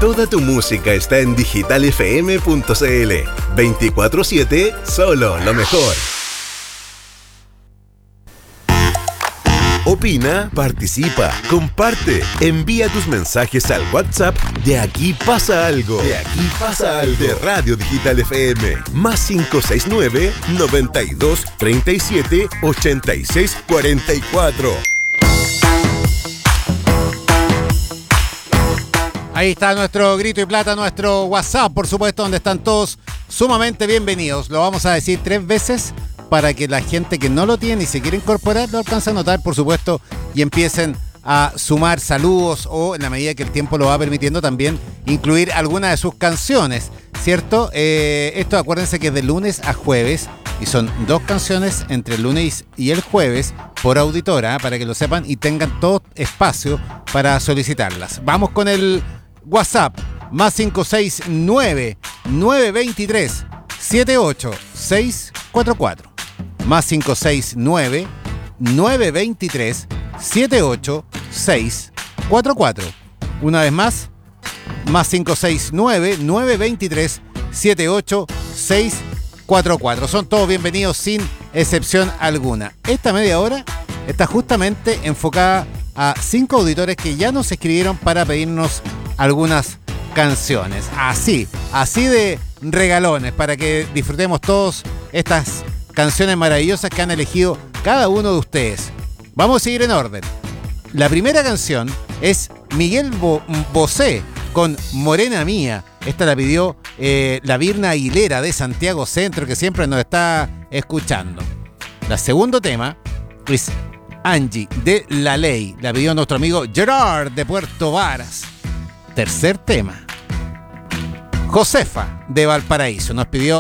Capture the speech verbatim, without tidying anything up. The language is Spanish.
Toda tu música está en digital f m punto c l. veinticuatro siete, solo lo mejor. Opina, participa, comparte, envía tus mensajes al WhatsApp de Aquí Pasa Algo. De Aquí Pasa Algo. De Radio Digital F M. Más cinco seis nueve, noventa y dos, treinta y siete, ochenta y seis, cuarenta y cuatro. Ahí está nuestro grito y plata, nuestro WhatsApp, por supuesto, donde están todos sumamente bienvenidos. Lo vamos a decir tres veces para que la gente que no lo tiene y se quiere incorporar lo alcance a notar, por supuesto, y empiecen a sumar saludos o, en la medida que el tiempo lo va permitiendo, también incluir alguna de sus canciones, ¿cierto? Eh, esto acuérdense que es de lunes a jueves y son dos canciones entre el lunes y el jueves por auditora, ¿eh? Para que lo sepan y tengan todo espacio para solicitarlas. Vamos con el WhatsApp, más cinco seis nueve, nueve dos tres, siete ocho seis cuatro cuatro. Más cinco seis nueve, nueve dos tres, siete ocho seis cuatro cuatro. Una vez más, más cinco seis nueve, nueve dos tres, siete ocho seis cuatro cuatro. Son todos bienvenidos sin excepción alguna. Esta media hora está justamente enfocada a cinco auditores que ya nos escribieron para pedirnos algunas canciones. Así, así de regalones, para que disfrutemos todos estas canciones maravillosas que han elegido cada uno de ustedes. Vamos a seguir en orden. La primera canción es Miguel Bo- Bosé con Morena Mía. Esta la pidió eh, la Virna Aguilera de Santiago Centro, que siempre nos está escuchando. El segundo tema es Angie de La Ley. La pidió nuestro amigo Gerard de Puerto Varas. Tercer tema, Josefa de Valparaíso. Nos pidió